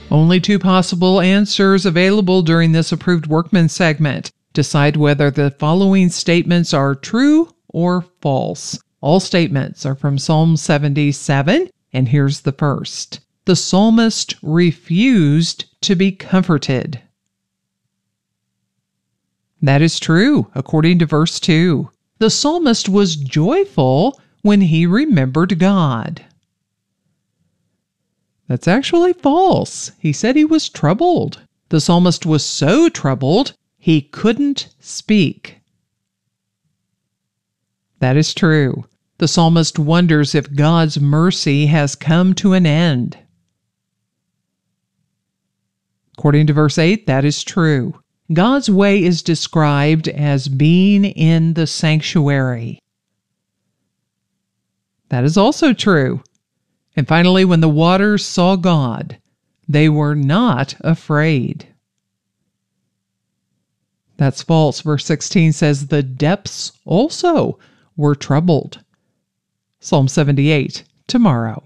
Only two possible answers available during this approved workman segment. Decide whether the following statements are true or false. All statements are from Psalm 77, and here's the first. The psalmist refused to be comforted. That is true, according to verse 2. The psalmist was joyful when he remembered God. That's actually false. He said he was troubled. The psalmist was so troubled, he couldn't speak. That is true. The psalmist wonders if God's mercy has come to an end. According to verse 8, that is true. God's way is described as being in the sanctuary. That is also true. And finally, when the waters saw God, they were not afraid. That's false. Verse 16 says the depths also were troubled. Psalm 78, tomorrow.